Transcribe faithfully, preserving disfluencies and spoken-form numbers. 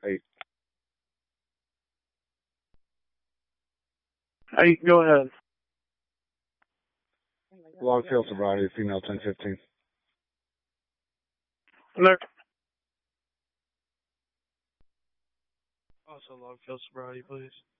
eight. Hey, go ahead. Log field sobriety, female ten fifteen. Look. Also log field sobriety, please.